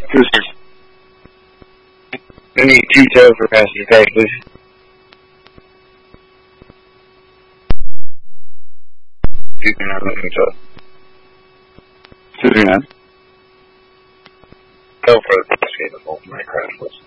Cruisers. I need 2 tow for passenger cars, please. Go for the escape of my crash list.